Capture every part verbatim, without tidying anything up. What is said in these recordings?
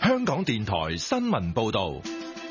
香港電台新聞報道。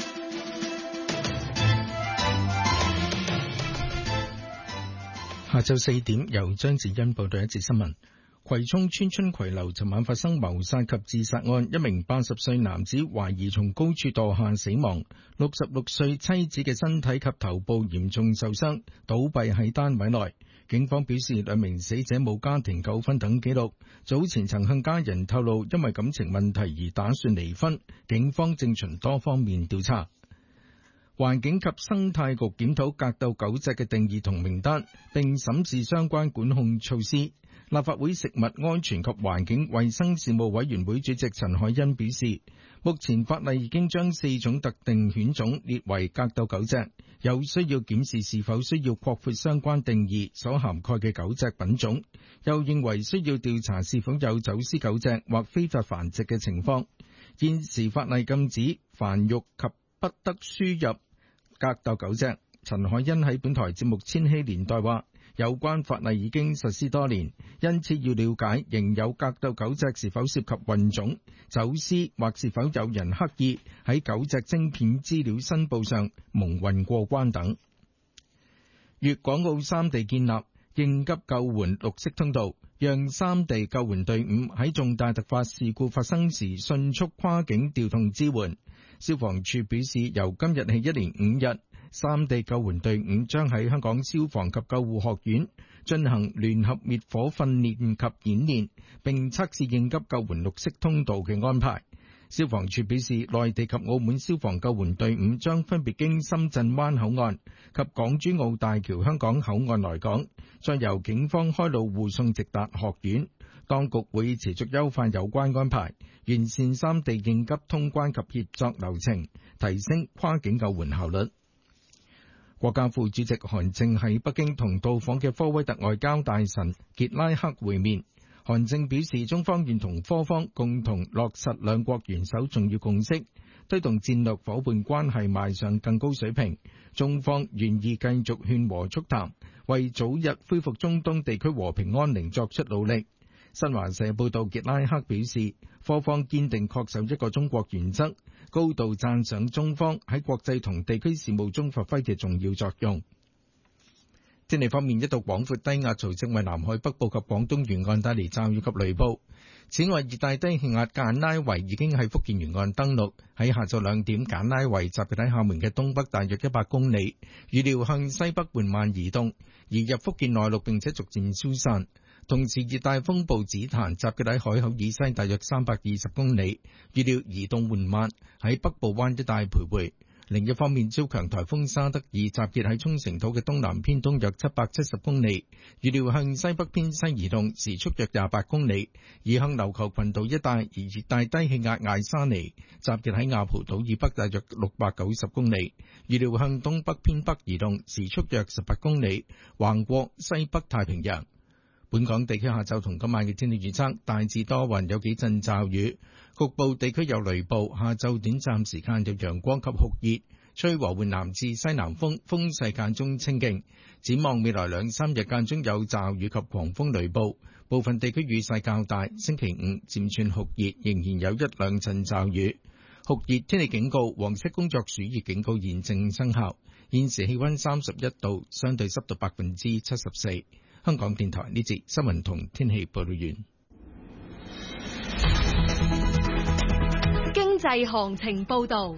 下晝四點，由張子欣報道一節新聞。葵涌村春葵樓尋晚發生謀殺及自殺案，一名八十歲男子懷疑從高處墮下死亡，六十六歲妻子嘅身體及頭部嚴重受傷，倒斃喺單位內。警方表示，兩名死者冇家庭糾紛等記錄，早前曾向家人透露因為感情問題而打算離婚。警方正循多方面調查。環境及生態局檢討格鬥狗隻嘅定義同名單，並審視相關管控措施。立法會食物安全及環境衛生事務委員會主席陳海欣表示，目前法例已經將四種特定犬種列為格鬥狗隻，有需要檢視是否需要擴闊相關定義所涵蓋嘅狗隻品種，又認為需要調查是否有走私狗隻或非法繁殖嘅情況。現時法例禁止繁育及不得輸入格鬥狗隻。陳海欣喺本台節目《千禧年代》話，有關法例已經實施多年，因此要了解仍有格鬥狗隻是否涉及混種、走私，或是否有人刻意喺狗隻晶片資料申報上蒙混過關等。粵港澳三地建立應急救援綠色通道，讓三地救援隊伍喺重大突發事故發生時迅速跨境調動支援。消防處表示，由今日起一連五日，三地救援隊伍將喺香港消防及救護學院進行聯合滅火訓練及演練，並測試應急救援綠色通道嘅安排。消防處表示，內地及澳門消防救援隊伍將分別經深圳灣口岸及港珠澳大橋香港口岸來港，再由警方開路護送直達學院。當局會持續優化有關安排，完善三地應急通關及協作流程，提升跨境救援效率。國家副主席韓正喺北京同到訪嘅科威特外交大臣傑拉克會面。韓正表示，中方願同科方共同落實兩國元首重要共識，推動戰略夥伴關係邁上更高水平。中方願意繼續勸和促談，為早日恢復中東地區和平安寧作出努力。新華社報道，傑拉克表示，科方堅定恪守一個中國原則，高度讚賞中方喺國際同地區事務中發揮嘅重要作用。天氣方面，一道廣闊低壓槽正為南海北部及廣東沿岸帶嚟驟雨及雷暴。此外，熱帶低氣壓簡拉維已經喺福建沿岸登陸，喺下晝兩點，簡拉維集結喺廈門嘅東北大約一百公里，預料向西北緩慢移動，移入福建內陸並且逐漸消散。同時，熱帶風暴紫檀集結喺海口以西大約三百二十公里，預料移動緩慢，喺北部灣一帶徘徊。另一方面，超強颱風沙德爾集結喺沖繩島嘅東南偏東約七百七十公里，預料向西北偏西移動，時速約廿八公里，移向琉球群島一帶。而熱帶低氣壓艾沙尼集結喺亞蒲島以北大約六百九十公里，預料向東北偏北移動，時速約十八公里，橫過西北太平洋。本港地區下晝同今晚嘅天氣預測，大致多雲，有幾陣驟雨，局部地區有雷暴。下晝短暫時間有陽光及酷熱，吹和緩南至西南風，風勢間中清勁。展望未來兩三日間中有驟雨及狂風雷暴，部分地區雨勢較大。星期五漸轉酷熱，仍然有一兩陣驟雨。酷熱天氣警告、黃色工作暑熱警告現正生效。現時氣溫三十一度，相對濕度百分之七十四。香港電台呢節新聞同天氣報道完。 經濟行情報道。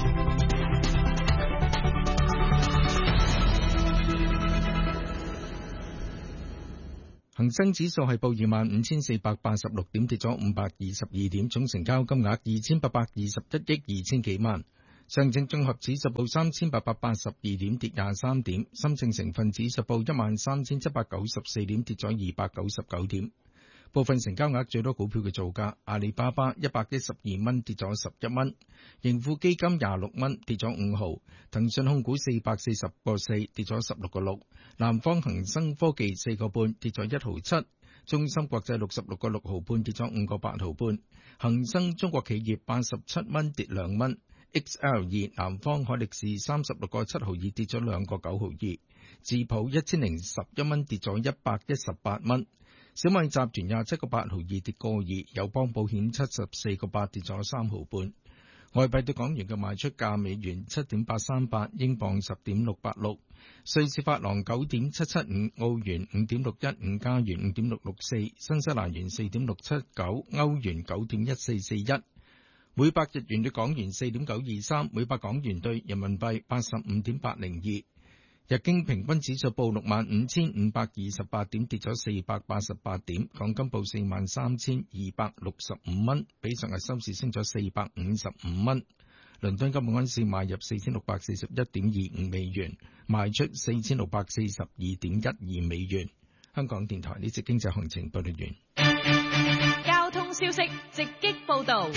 恒生指數係報二萬五千四百八十六點，跌咗五百二十二點，總成交金額二千八百二十一億二千幾萬。上證綜合指數報三千八百八十二點，跌廿三點。深證成分指數報一萬三千七百九十四點，跌咗二百九十九點。部分成交額最多股票嘅造價：阿里巴巴一百一十二蚊，跌咗十一蚊；盈富基金廿六蚊，跌咗五毫；騰訊控股四百四十個四，跌咗十六個六；南方恒生科技四個半，跌咗一毫七；中芯國際六十六個六毫半，跌咗五個八毫半；恒生中國企業八十七蚊，跌兩蚊。X L 二南方海力士三十六個七毫二，跌咗兩個九毫二，智普一千零十一蚊，跌咗一百一十八蚊， 小米集團廿七個八毫二跌個二，友邦保險七十四個八跌咗三毫半。外幣對港元嘅賣出價：美元七點八三八，英鎊十點六八六，瑞士法郎九點七七五，澳元五點六一五，加元五點六六四，新西蘭元四點六七九，歐元九點一四四一。每百日元對港元四點九二三，每百港元對人民幣八十五點八零二。日經平均指數報六萬五千五百二十八點，跌咗四百八十八點。港金報四萬三千二百六十五蚊，比上日收市升咗四百五十五蚊。倫敦金每盎司買入四千六百四十一點二五美元，賣出四千六百四十二點一二美元。香港電台呢節經濟行情報道完。 交通消息直擊報道。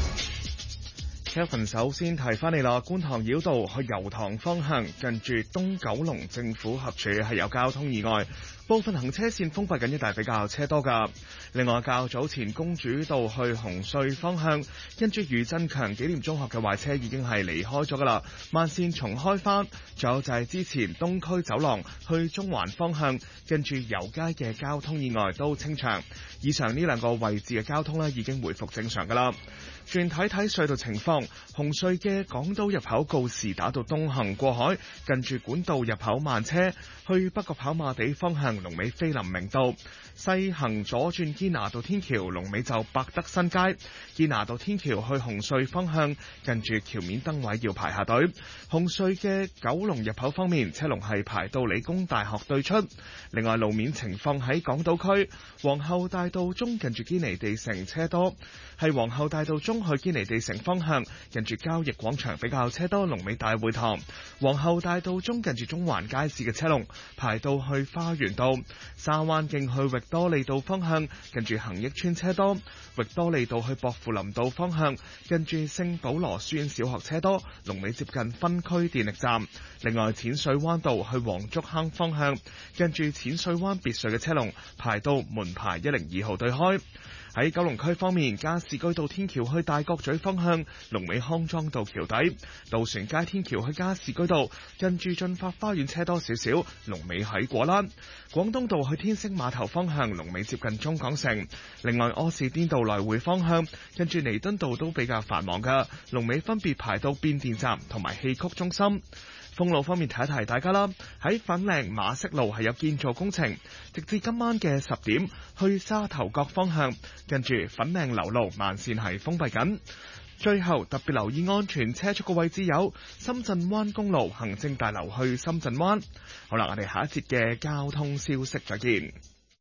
Kevin 首先提翻你啦，觀塘繞道去油塘方向，近住東九龍政府合署係有交通意外，部分行車線封閉緊，一帶比較車多噶。另外，較早前公主道去紅隧方向，跟住余振強紀念中學嘅壞車已經係離開咗噶啦，慢線重開翻。仲有就係之前東區走廊去中環方向，跟住油街嘅交通意外都清場。以上呢兩個位置嘅交通呢已經回復正常噶啦。轉睇睇隧道情況，紅隧嘅港島入口告士打道東行過海，近住管道入口慢車，去北角跑馬地方向龍尾菲林明道；西行左轉堅拿道天橋，龍尾就百德新街。堅拿道天橋去紅隧方向，近住橋面燈位要排下隊。紅隧嘅九龍入口方面，車龍係排到理工大學對出。另外路面情況喺港島區，皇后大道中近住堅尼地城車多，係皇后大道中去堅尼地城方向，近住交易廣場比較車多，龍尾大會堂。皇后大道中近住中環街市嘅車龍排到去花園道。沙灣徑去域多利道方向，近住恒益邨車多。域多利道去薄扶林道方向，近住聖保羅書院小學車多，龍尾接近分區電力站。另外淺水灣道去黃竹坑方向，近住淺水灣別墅嘅車龍排到門牌一零二號對開。喺九龍區方面，加士居道天橋去大角咀方向，龍尾康莊道橋底；渡船街天橋去加士居道，近住進發花園車多少少，龍尾喺果欄。廣東道去天星碼頭方向，龍尾接近中港城。另外，柯士甸道來回方向，近住彌敦道都比較繁忙㗎，龍尾分別排到變電站同埋戲曲中心。封路方面提一提大家啦，喺粉嶺馬適路係有建造工程，直至今晚嘅十點，去沙頭角方向，近住粉嶺流路慢線係封閉緊。最後特別留意安全車速嘅位置有深圳灣公路行政大樓去深圳灣。好啦，我哋下一節嘅交通消息再見。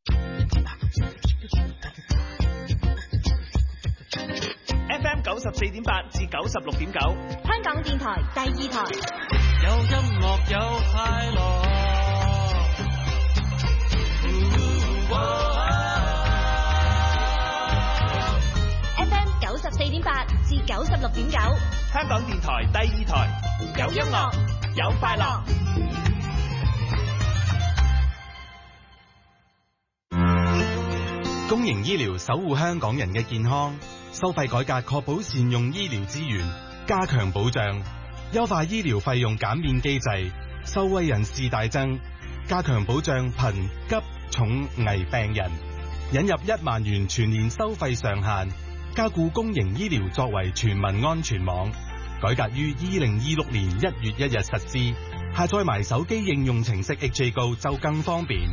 F M 九十四點八至九十六點九， 香港電台第二台。 有音樂有快樂，嗯哦、 F M 九十四點八至九十六點九， 香港電台第二台，有音樂有快樂。 公營醫療守護香港人嘅健康，收費改革確保善用醫療資源，加強保障，優化醫療費用減免機制，受惠人士大增，加強保障貧急重危病人，引入一萬元全年收費上限，加固公營醫療作為全民安全網，改革於二零二六年一月一日實施，下載埋手機應用程式 H A Go 就更方便。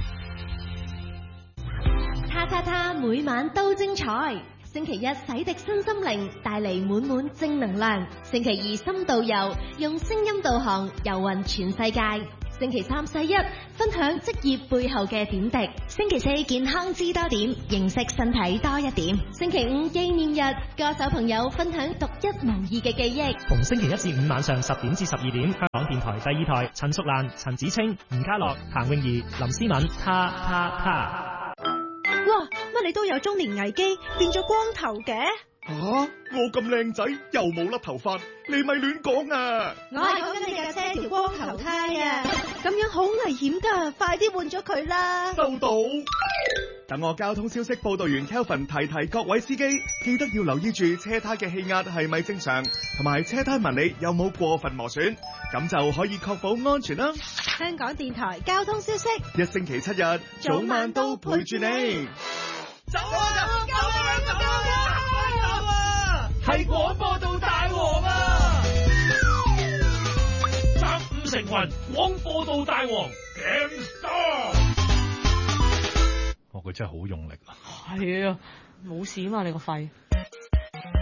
他他他每晚都精彩。星期一洗滌身心靈，帶嚟滿滿正能量。星期二深度遊，用聲音導航遊勻全世界。星期三細一分享職業背後嘅點滴。星期四健康知多點，認識身體多一點。星期五紀念日，歌手朋友分享獨一無二嘅記憶。 逢星期一至五晚上十點至十二點，香港電台第二台，陳淑蘭、陳子清、吳家樂、譚詠儀、林思敏，他他他。 哇！乜你都有中年危機，變咗光頭嘅？ 吓、啊！我咁靚仔又冇甩頭髮，你咪亂講啊！ 我係講緊你架車條光頭胎啊！咁樣好危險噶，快啲換咗佢啦！ 收到。 等我交通消息報道員 Kelvin 提提各位司機，記得要留意住車胎嘅氣壓係咪正常，同埋車胎紋理有冇過分磨損，咁就可以確保安全啦。 香港電台交通消息， 一星期七日早晚都陪住你。 走啊！救命！救命！走啊！係廣播道大王啊！三五成群，廣播道大王 Game Star。 哦，佢真係好用力啊！ 係啊，冇事啊嘛，你個肺。